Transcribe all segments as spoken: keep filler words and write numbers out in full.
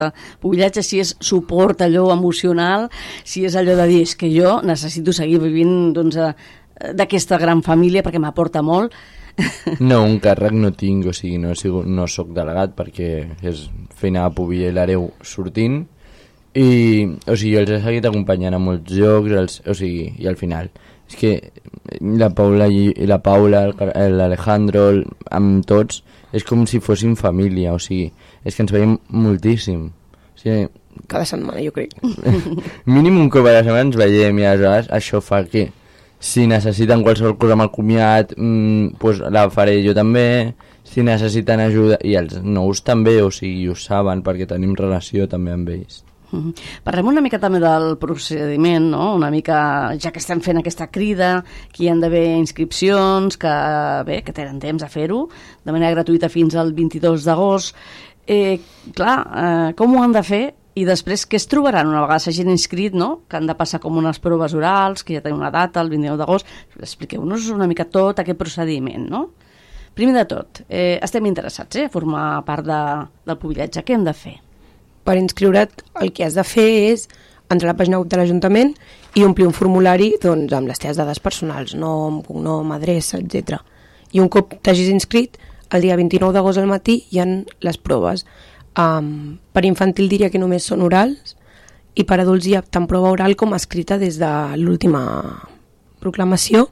pubillatge, si és suport allò emocional, si és allò de dir és que jo necessito seguir vivint doncs, d'aquesta gran família perquè m'aporta molt. No, un càrrec no tinc, o sigui, no, sigo, no soc delegat perquè és feina a Pubilla i l'hereu sortint i, o sigui, jo els he seguit acompanyant a molts jocs, els, o sigui, i al final és que la Paula i la Paula, l'Alejandro, amb tots, és com si fossin família, o sigui, és que ens veiem moltíssim. O sigui, cada setmana, jo crec. Mínim un cop a la setmana ens veiem i aleshores això fa que si necessiten qualsevol cosa amb el comiat, mmm, pues la faré jo també, si necessiten ajuda, i els nous també, o sigui, ho saben perquè tenim relació també amb ells. Mm-hmm. Parlem una mica també del procediment, no? Una mica, ja que estem fent aquesta crida, que hi ha d'haver inscripcions, que bé, que tenen temps a fer-ho, de manera gratuïta fins al vint-i-dos d'agost. Eh, clar, eh, com ho han de fer? I després, què es trobaran una vegada s'hagin inscrit, no? Que han de passar com unes proves orals, que ja tenen una data, el vint-i-nou d'agost. Expliqueu-nos una mica tot aquest procediment, no? Primer de tot, eh, estem interessats eh, a formar part de, del pubillatge. Què hem de fer? Per inscriure't, el que has de fer és entrar a la pàgina web de l'Ajuntament i omplir un formulari doncs, amb les teves dades personals, nom, cognom, adreça, etcètera. I un cop t'hagis inscrit, el dia vint-i-nou d'agost al matí hi ha les proves. Um, per infantil diria que només són orals i per adults hi ha tant prova oral com escrita des de l'última proclamació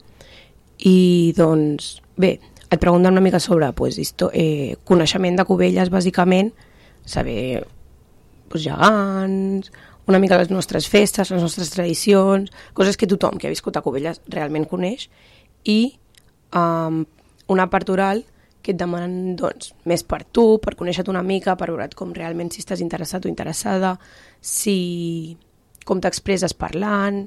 i doncs bé, et pregunten una mica sobre pues, histo- eh, coneixement de Cubelles bàsicament, saber pues, gegants, una mica les nostres festes, les nostres tradicions, coses que tothom que ha viscut a Cubelles realment coneix i um, una part oral que et demanen doncs, més per tu, per conèixer-te una mica, per veure com realment si estàs interessat o interessada, si com t'expresses parlant,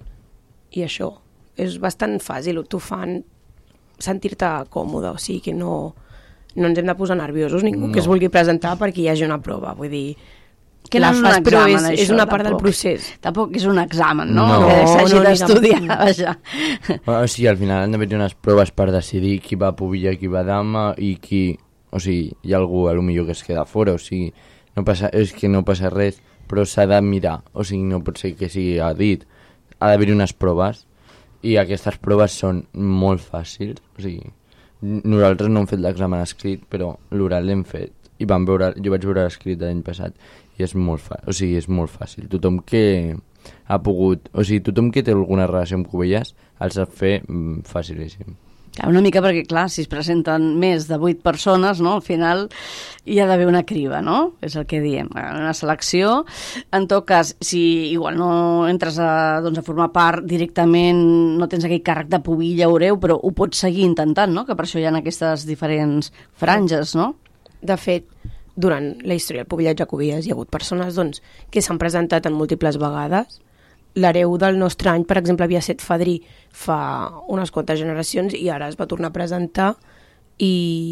i això. És bastant fàcil, t'ho fan sentir-te còmode, o sigui que no, no ens hem de posar nerviosos, ningú no. Que es vulgui presentar perquè hi hagi una prova, vull dir... Que no és un examen, però és, això, és una tampoc. part del procés. Tampoc és un examen, no? No. Que s'hagi No, no, d'estudiar, no. vaja. O sigui, al final han d'haver unes proves per decidir qui va a Pubilla, qui va a Dama i qui... O sigui, hi ha algú a lo millor que es queda fora, o sigui, no passa, és que no passa res, però s'ha de mirar, o sigui, no pot ser que sigui a dit. Ha d'haver unes proves i aquestes proves són molt fàcils, o sigui, nosaltres no hem fet l'examen escrit, però l'oral l'hem fet i vam veure, jo vaig veure l'escrit l'any passat i és molt fàcil, o sigui, és molt fàcil. Tothom que ha pogut, o sigui, tothom que té alguna relació amb Cubelles els ha fet mm, facilíssim. Una mica perquè, clar, si es presenten més de vuit persones, no? Al final hi ha d'haver una criba, no? És el que diem, una selecció. En tot cas, si igual no entres a, doncs, a formar part directament, no tens aquell càrrec de Pubilla o hereu, però ho pots seguir intentant, no? Que per això hi ha aquestes diferents franges, no? De fet, durant la història del pubillatge a Cubelles hi ha hagut persones doncs, que s'han presentat en múltiples vegades. L'hereu del nostre any, per exemple, havia set fadrí fa unes quantes generacions i ara es va tornar a presentar i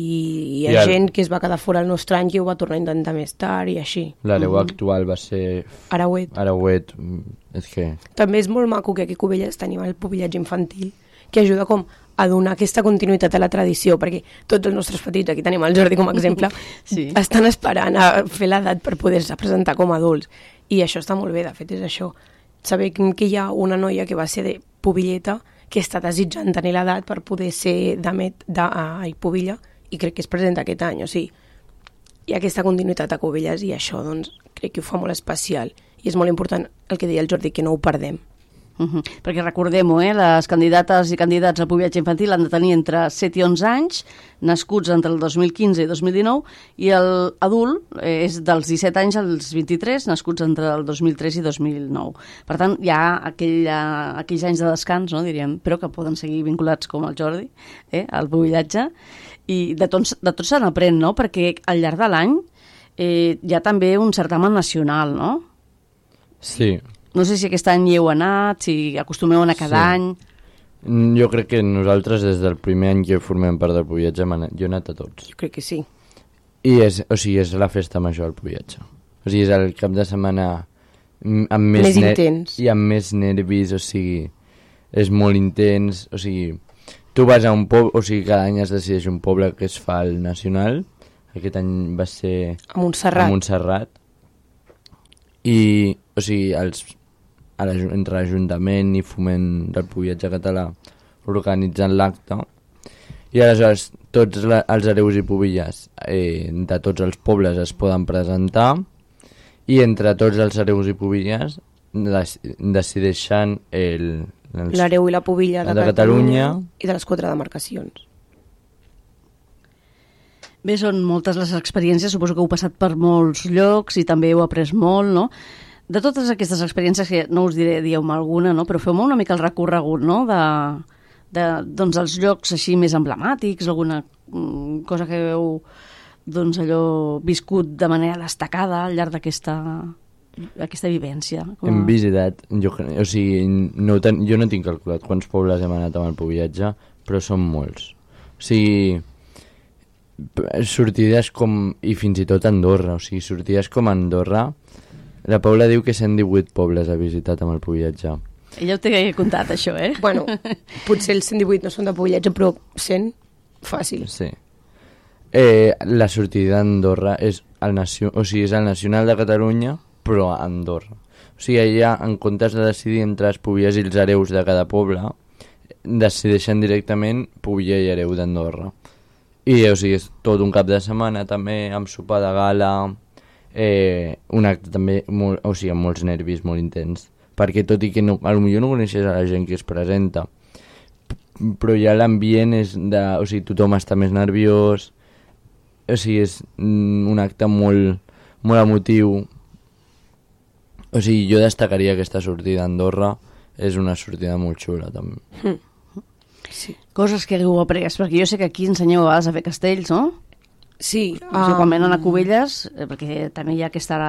hi ha I el... gent que es va quedar fora el nostre any i ho va tornar a intentar més tard i així. L'hereu Mm-hmm. actual va ser... Arauet. Arauet, és que... També és molt maco que aquí a Cubelles tenim el pubillatge infantil, que ajuda com a donar aquesta continuïtat a la tradició, perquè tots els nostres petits, aquí tenim el Jordi com a exemple, sí. estan esperant a fer l'edat per poder-se presentar com a adults. I això està molt bé, de fet és això. Saber que hi ha una noia que va ser de pubilleta que està desitjant tenir l'edat per poder ser damet de, a, a Pubilla i crec que es presenta aquest any, o sigui, hi ha aquesta continuïtat a Cubelles i això doncs, crec que ho fa molt especial i és molt important el que deia el Jordi, que no ho perdem. Uh-huh. Perquè recordem-ho, eh? Les candidates i candidats al pubillatge infantil han de tenir entre set i onze anys, nascuts entre el dos mil quinze i dos mil dinou, i l'adult eh, és dels disset anys als vint-i-tres, nascuts entre el dos mil tres i dos mil nou. Per tant, hi ha aquell, uh, aquells anys de descans, no, diríem, però que poden seguir vinculats com el Jordi, eh, al pubillatge, i de tots de tot se n'aprèn, no? Perquè al llarg de l'any eh, hi ha també un certamen nacional, no? Sí. No sé si aquest any hi heu anat, si acostumeu a anar cada Sí. any... Jo crec que nosaltres des del primer any que formem part del pubillatge hem anat, jo he anat a tots. Jo crec que sí. I és, o sigui, és la festa major del pubillatge. O sigui, és el cap de setmana amb més, més intens. I amb més nervis, o sigui, és molt intens, o sigui, tu vas a un poble, o sigui, cada any es decideix un poble que es fa el nacional, aquest any va ser A Montserrat. a Montserrat, i, o sigui, els, a entre l'Ajuntament i Foment del Pubillatge Català organitzant l'acte, i aleshores tots la, els hereus i pubilles eh, de tots els pobles es poden presentar, i entre tots els hereus i pubilles des, decideixen el, els, l'hereu i la pubilla de, de Catalunya, Catalunya i de les quatre demarcacions. Bé, són moltes les experiències, suposo que heu passat per molts llocs i també heu après molt, no? De totes aquestes experiències, que no us diré, dieu-me alguna, no? Però feu-me una mica el recorregut, no?, de, de doncs, els llocs així més emblemàtics, alguna mm, cosa que heu doncs, allò viscut de manera destacada al llarg d'aquesta aquesta vivència. Com a... Hem visitat, jo, o sigui, no ten, jo no tinc calculat quants pobles hem anat amb el Pubillatge, però són molts. O sigui, sortides com, i fins i tot Andorra, o sigui, sortides com Andorra, la Paula diu que cent divuit pobles ha visitat amb el Pubillatge. Ella ho té contat, això, eh? Bueno, potser els cent divuit no són de Pubillatge, però cent, fàcil. Sí. Eh, la sortida d'Andorra és el, nacio, o sigui, és el Nacional de Catalunya, però a Andorra. O sigui, allà, en comptes de decidir entre els pubilles i els hereus de cada poble, decideixen directament pubilla i hereu d'Andorra. I, o sigui, és tot un cap de setmana, també, amb sopar de gala, eh, un acte també, molt, o sigui, amb molts nervis, molt intens. Perquè tot i que no, potser no coneixes a la gent que es presenta, però ja l'ambient és de... O sigui, tothom està més nerviós, o sigui, és un acte molt, molt emotiu. O sigui, jo destacaria aquesta sortida a Andorra, és una sortida molt xula, també. Mm. Sí. Coses que heu après, perquè jo sé que aquí ensenyeu a vegades a fer castells, no? Sí. O sigui, quan um... venen a Cubelles, eh, perquè també hi ha aquesta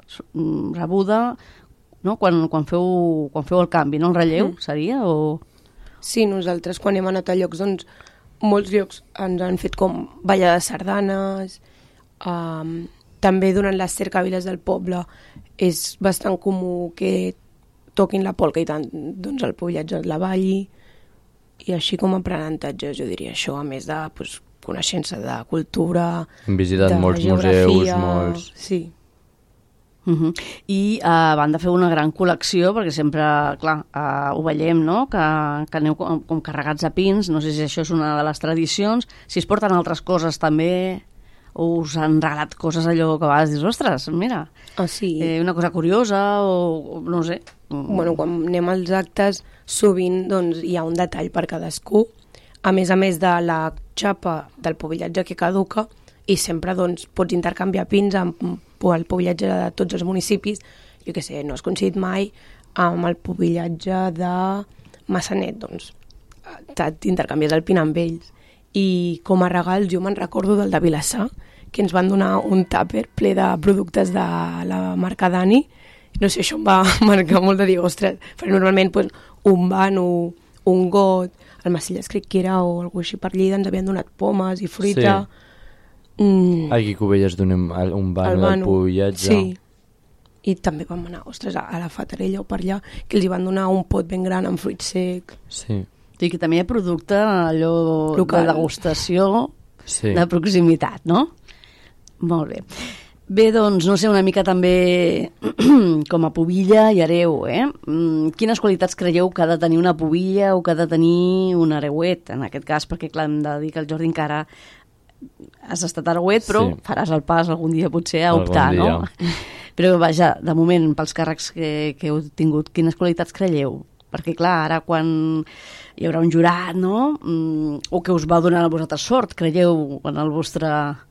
rebuda, no? Quan, quan, feu, quan feu el canvi, no? El relleu, mm. seria? O... Sí, nosaltres quan hem anat a llocs, doncs, molts llocs ens han fet com ballar de sardanes, um, també durant les cercaviles del poble és bastant comú que toquin la polca i tant, doncs el Pubillatge la balli, i així com a aprenentatge jo diria això, a més de pues, coneixença de cultura, hem visitat de molts geografia, museus, molts... Sí. Uh-huh. I uh, van de fer una gran col·lecció, perquè sempre, clar, uh, ho veiem, no?, que, que aneu com, com carregats a pins, no sé si això és una de les tradicions, si es porten altres coses també, o us han regalat coses allò que a vegades dius, ostres, mira, Ah, sí. eh, una cosa curiosa, o, o no sé. Bueno, quan anem als actes, sovint doncs, hi ha un detall per cadascú, a més a més de la xapa del Pubillatge que caduca, i sempre doncs, pots intercanviar pins amb el Pubillatge de tots els municipis. Jo què sé, no has coincidit mai amb el Pubillatge de Massanet, doncs t'intercanvies el pin amb ells. I com a regals jo me'n recordo del de Vilassar, que ens van donar un tàper ple de productes de la marca Dani. No sé, això em va marcar molt de dir, ostres, perquè normalment pues, un vano, un got, el Massilles crec que era, o algú així per Lleida, ens havien donat pomes i fruita. Sí. Mm. Aquí a Cubelles donem un vano, vano del Pubillatge. Sí. I també vam anar, ostres, a la Fatarella o per allà, que els hi van donar un pot ben gran amb fruit sec. Sí. I que també hi ha producte allò Local. de degustació, Sí. de proximitat, no? Molt bé. Bé, doncs, no sé, una mica també com a pubilla i hereu, eh? Quines qualitats creieu que ha de tenir una pubilla o que ha de tenir un hereuet, en aquest cas, perquè clar, hem de dir que el Jordi encara has estat hereuet, però Sí. faràs el pas algun dia potser a Algun optar, dia. no? Però vaja, de moment, pels càrrecs que, que heu tingut, quines qualitats creieu? Perquè clar, ara quan hi haurà un jurat, no? Mm, o que us va donar a vosaltres sort, creieu en el vostre...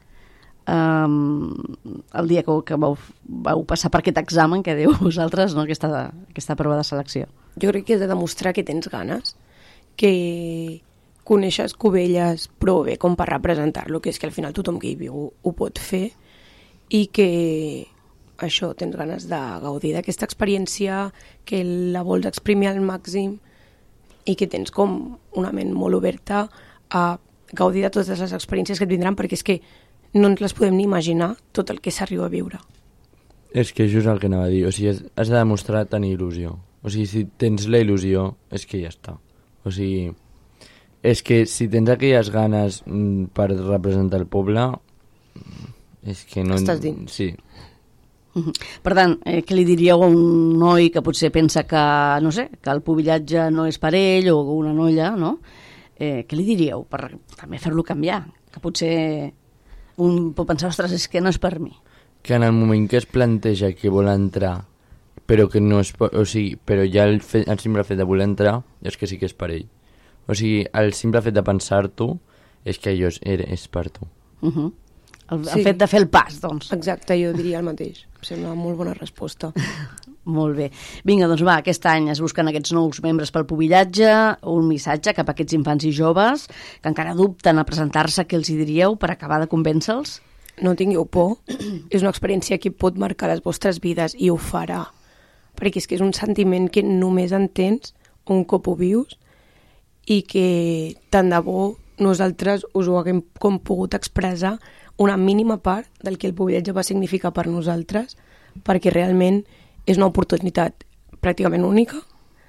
Um, el dia que, que vau, vau passar per aquest examen que diu vosaltres, no? aquesta, aquesta prova de selecció. Jo crec que has de demostrar que tens ganes, que coneixes Cubelles prou bé com per representar-lo, que és que al final tothom que hi viu ho, ho pot fer, i que això, tens ganes de gaudir d'aquesta experiència, que la vols exprimir al màxim i que tens com una ment molt oberta a gaudir de totes les experiències que et vindran, perquè és que no ens les podem ni imaginar tot el que s'arriba a viure. És que això és el que anava a dir, o sigui, has, has de demostrar tenir il·lusió. O sigui, si tens la il·lusió, és que ja està. O sigui, és que si tens aquelles ganes mm, per representar el poble, és que no... Estàs dins. Sí. Per tant, eh, què li diríeu a un noi que potser pensa que, no sé, que el pubillatge no és per ell, o una noia, no? Eh, què li diríeu per també fer-lo canviar? Que potser un pot pensar, ostres, és que no és per mi. Que en el moment que es planteja que vol entrar, però que no és... O sigui, però ja el, fet, el simple fet de voler entrar és que sí que és per ell. O sigui, el simple fet de pensar-t'ho és que allò és, és per tu. Uh -huh. El, Sí. el fet de fer el pas, doncs. Exacte, jo diria el mateix. Em sembla una molt bona resposta. Molt bé. Vinga, doncs va, aquest any es busquen aquests nous membres pel pubillatge, un missatge cap a aquests infants i joves que encara dubten a presentar-se, què els hi diríeu per acabar de convèncer-los? No tingueu por, és una experiència que pot marcar les vostres vides i ho farà, perquè és que és un sentiment que només entens un cop ho vius i que tant de bo nosaltres us ho haguem com pogut expressar una mínima part del que el pubillatge va significar per nosaltres, perquè realment és una oportunitat pràcticament única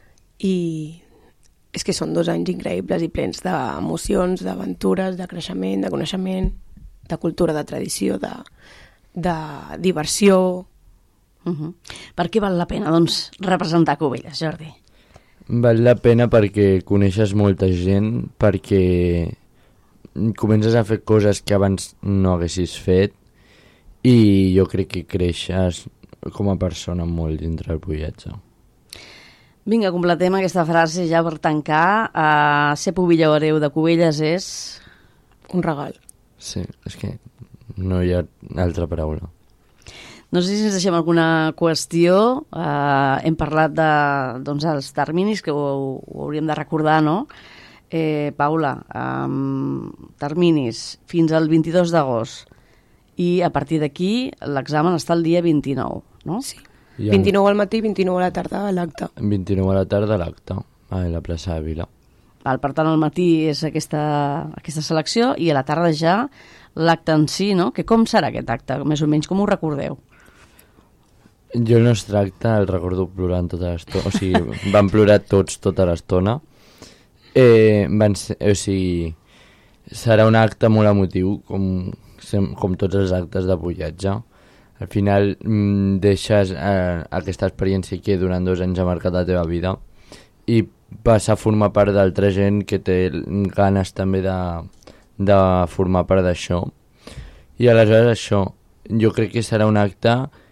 i és que són dos anys increïbles i plens d'emocions, d'aventures, de creixement, de coneixement, de cultura, de tradició, de, de diversió. Uh -huh. Per què val la pena, doncs, representar Cubelles, Jordi? Val la pena perquè coneixes molta gent, perquè comences a fer coses que abans no haguessis fet i jo crec que creixes com a persona molt dintre del pubillatge. Vinga, completem aquesta frase ja per tancar. Uh, ser pubillador de Cubelles és... Un regal. Sí, és que no hi ha altra paraula. No sé si ens deixem alguna qüestió. Uh, hem parlat de, doncs, dels terminis, que ho, ho hauríem de recordar, no? Eh, Paula, um, terminis fins al vint-i-dos d'agost i a partir d'aquí l'examen està el dia vint-i-nou, no? Sí. I vint-i-nou al matí, vint-i-nou a la tarda a l'acte. vint-i-nou a la tarda l'acte, a la plaça de Vila. Val, per tant, al matí és aquesta, aquesta selecció i a la tarda ja l'acte en si, no? Que com serà aquest acte? Més o menys, com ho recordeu? Jo el nostre acte el recordo plorant tota l'estona, o sigui, van plorar tots tota l'estona. Eh, van ser, o sigui, serà un acte molt emotiu, com, com tots els actes de pubillatge. Al final mm, deixes eh, aquesta experiència que durant dos anys ha marcat la teva vida i vas a formar part d'altra gent que té ganes també de, de formar part d'això. I aleshores això, jo crec que serà un acte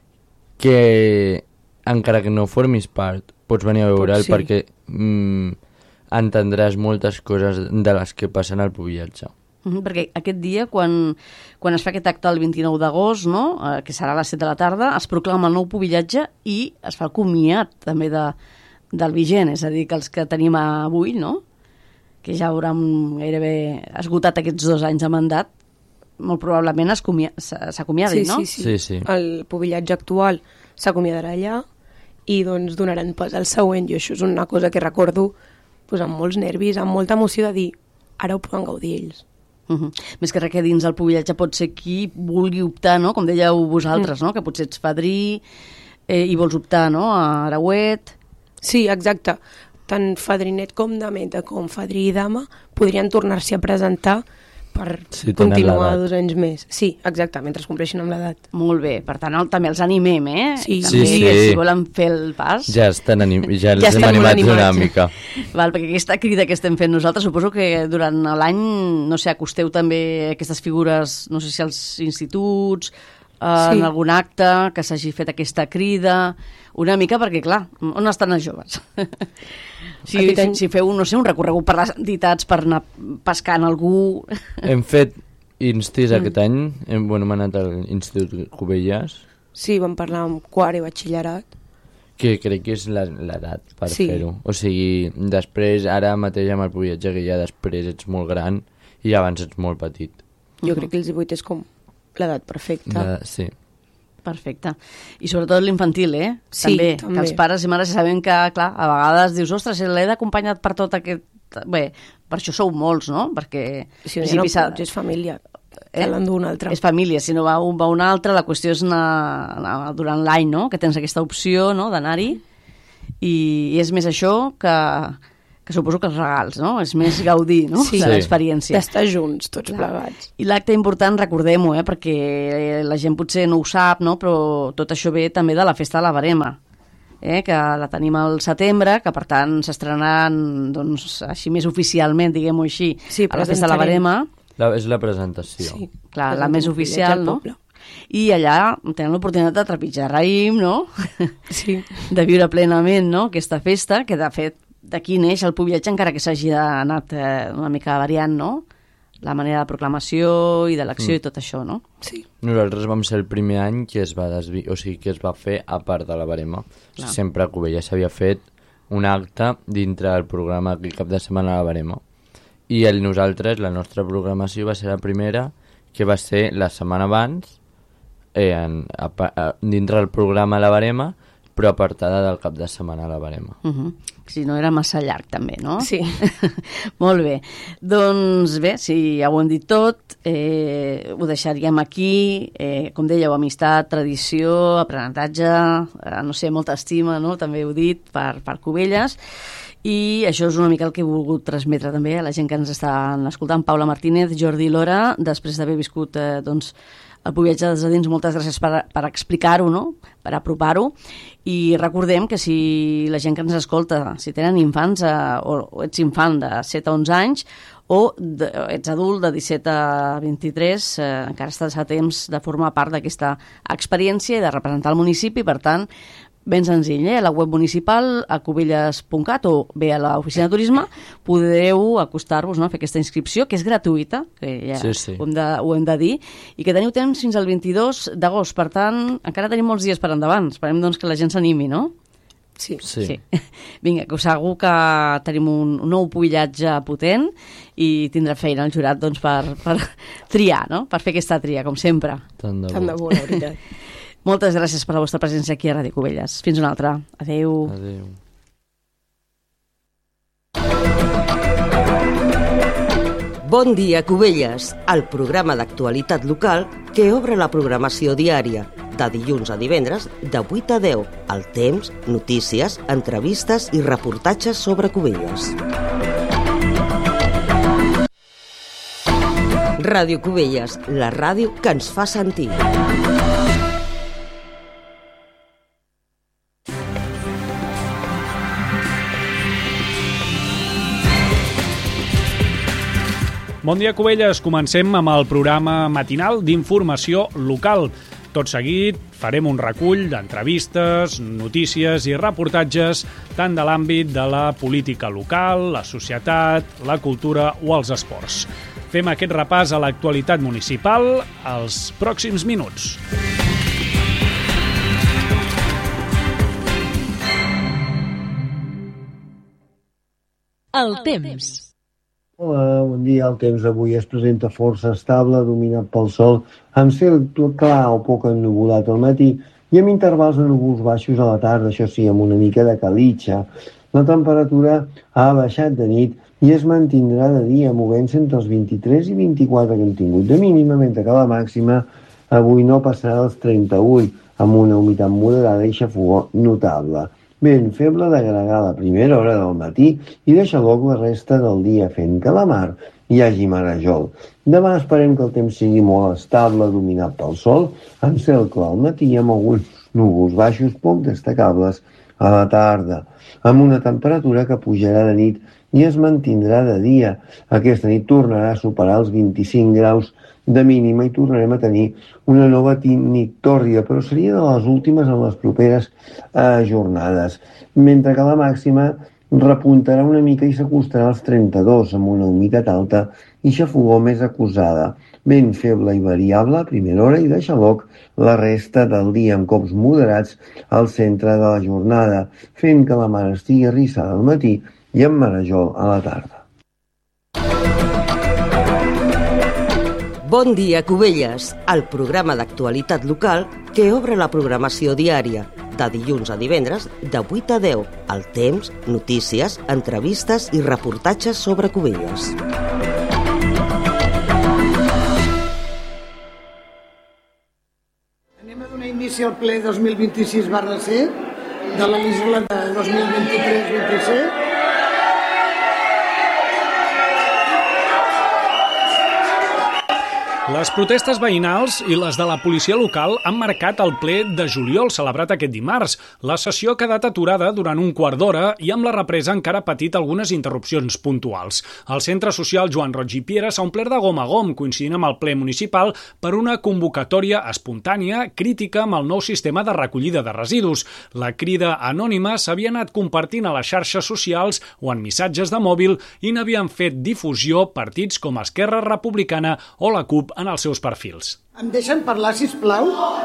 que encara que no formis part pots venir a veure'l sí. perquè mm, entendràs moltes coses de les que passen al pubillatge. Mm-hmm, perquè aquest dia, quan, quan es fa aquest acte el vint-i-nou d'agost, no? eh, que serà a les set de la tarda, es proclama el nou pubillatge i es fa el comiat també de, del vigent, és a dir, que els que tenim avui, no? Que ja hauran gairebé esgotat aquests dos anys de mandat, molt probablement s'acomiadin, sí, no? Sí, sí, sí, sí. El pubillatge actual s'acomiadarà allà i doncs donaran pas al següent. Jo això és una cosa que recordo pues, amb molts nervis, amb molta emoció de dir ara ho poden gaudir ells. Uh -huh. Més que res que dins el pubillatge pot ser qui vulgui optar, no? Com dèieu vosaltres, mm. no? Que potser ets padrí eh, i vols optar, no? A Arauet. Sí, exacte. Tant fadrinet com dameta com fadrí i dama podrien tornar-se a presentar per sí, continuar dos anys més. Sí, exacte, mentre es compleixin amb l'edat. Molt bé, per tant el, també els animem, eh? Sí, també, sí, sí. Si volen fer el pas... Ja estan anim ja els Ja hem estan molt animat animats. una mica. Val, perquè aquesta crida que estem fent nosaltres, suposo que durant l'any, no sé, acosteu també aquestes figures, no sé si als instituts, eh, Sí. en algun acte, que s'hagi fet aquesta crida, una mica perquè, clar, on estan els joves? Si, Aquest any- si feu, no sé, un recorregut per les entitats, per anar pescant algú... Hem fet instis mm. aquest any, hem, bueno, hem anat a l'Institut Cubelles, Sí, vam parlar amb quart i batxillerat. que crec que és la- l'edat per Sí. fer-ho. O sigui, després, ara mateix amb el pubillatge que ja després ets molt gran i abans ets molt petit. Jo Uh-huh. crec que els divuit és com l'edat perfecta. De, sí. Perfecte. I sobretot l'infantil, eh? Sí, també, també. que els pares i mares ja sabem que, clar, a vegades dius, ostres, l'he d'acompanyar per tot aquest... Bé, per això sou molts, no? Perquè... Si en no, ja no principi s'ha- pots, és família. Eh? Eh? L'han d'un altre. És família, si no va un, va un altre, la qüestió és anar, anar durant l'any, no? Que tens aquesta opció, no?, d'anar-hi. I, I és més això que, que suposo que els regals, no? És més gaudir, no? Sí. De l'experiència. D'estar junts, tots Clar. plegats. I l'acte important, recordem-ho, eh? Perquè la gent potser no ho sap, no? Però tot això ve també de la Festa de la Verema, eh? Que la tenim al setembre, que per tant s'estrenaran, doncs, així més oficialment, diguem-ho així, sí, a la Festa de la Verema. La, és la presentació. Sí, clar, la més oficial, no? I allà tenen l'oportunitat de trepitjar raïm, no? Sí. De viure plenament, no?, aquesta festa, que de fet d'aquí neix el pobillatge, encara que s'hagi anat eh, una mica variant, no?, la manera de proclamació i d'elecció mm. i tot això, no? Sí. Nosaltres vam ser el primer any que es va desvi... o sigui, que es va fer a part de la Verema. O sigui, sempre a Cubelles s'havia fet un acte dintre del programa aquell cap de setmana a la Verema. I el nosaltres, la nostra programació va ser la primera, que va ser la setmana abans, eh, en, a, a, dintre del programa a la Verema, però apartada del cap de setmana a la Verema. Uh -huh. Si no era massa llarg, també, no? Sí. Molt bé. Doncs bé, si ja ho hem dit tot, eh, ho deixaríem aquí. Eh, com dèieu, amistat, tradició, aprenentatge, eh, no sé, molta estima, no?, també heu dit, per, per Cubelles. I això és una mica el que he volgut transmetre també a la gent que ens està escoltant. Paula Martínez, Jordi Lora, després d'haver viscut eh, doncs, el pobillatge des de dins, moltes gràcies per, per explicar-ho, no?, per apropar-ho. I recordem que si la gent que ens escolta, si tenen infants eh, o, o ets infant de set a onze anys o de, ets adult de disset a vint-i-tres, eh, encara estàs a temps de formar part d'aquesta experiència i de representar el municipi. Per tant, ben senzill, eh? A la web municipal, a cubelles punt cat o bé a l'oficina de turisme, podreu acostar-vos, no?, a fer aquesta inscripció, que és gratuïta, que ja sí, sí. Ho, hem de, ho hem de dir, i que teniu temps fins al vint-i-dos d'agost. Per tant, encara tenim molts dies per endavant. Esperem, doncs, que la gent s'animi, no? Sí. sí. sí. Vinga, que segur que tenim un, un nou pobillatge potent i tindrà feina el jurat, doncs, per, per triar, no?, per fer aquesta tria, com sempre. Tant de bo. Tant de bo, la veritat. Moltes gràcies per la vostra presència aquí a Ràdio Cubelles. Fins una altra. Adéu. Adéu. Bon dia, Cubelles, el programa d'actualitat local que obre la programació diària, de dilluns a divendres, de vuit a deu, el temps, notícies, entrevistes i reportatges sobre Cubelles. Ràdio Cubelles, la ràdio que ens fa sentir. Bon dia, Cubelles. Comencem amb el programa matinal d'informació local. Tot seguit farem un recull d'entrevistes, notícies i reportatges tant de l'àmbit de la política local, la societat, la cultura o els esports. Fem aquest repàs a l'actualitat municipal als pròxims minuts. El temps. Hola, bon dia. El temps avui es presenta força estable, dominat pel sol, amb cel clar o poc ennuvolat al matí i amb intervals de núvols baixos a la tarda, això sí, amb una mica de calitxa. La temperatura ha baixat de nit i es mantindrà de dia, movent-se entre els vint-i-tres i vint-i-quatre que hem tingut de mínima, mentre que la màxima avui no passarà dels trenta-vuit, amb una humitat moderada i xafogor notable. Vent feble de gregar a la primera hora del matí i deixa l'oc la resta del dia, fent que a la mar hi hagi marejol. Demà esperem que el temps sigui molt estable, dominat pel sol, amb cel clar al matí i amb alguns núvols baixos poc destacables a la tarda, amb una temperatura que pujarà de nit i es mantindrà de dia. Aquesta nit tornarà a superar els vint-i-cinc graus de mínima i tornarem a tenir una nova nit tòrrida, però seria de les últimes en les properes eh, jornades, mentre que la màxima repuntarà una mica i s'acostarà als trenta-dos, amb una humitat alta i xafogor més acusada. Vent feble i variable a primera hora i deixa l'oc la resta del dia, amb cops moderats al centre de la jornada, fent que la mar estigui arrissada al matí i amb marejol a la tarda. Bon dia, Cubelles, el programa d'actualitat local que obre la programació diària, de dilluns a divendres, de vuit a deu, el temps, notícies, entrevistes i reportatges sobre Cubelles. Anem a donar inici al ple dos mil vint-i-sis barra C de la legislatura dos mil vint-i-tres vint-i-set. Les protestes veïnals i les de la policia local han marcat el ple de juliol celebrat aquest dimarts. La sessió ha quedat aturada durant un quart d'hora i amb la represa encara ha patit algunes interrupcions puntuals. El centre social Joan Roig i Piera s'ha omplert de gom a gom, coincidint amb el ple municipal per una convocatòria espontània crítica amb el nou sistema de recollida de residus. La crida anònima s'havia anat compartint a les xarxes socials o en missatges de mòbil i n'havien fet difusió partits com Esquerra Republicana o la CUP en els seus perfils. Em deixen parlar, sisplau?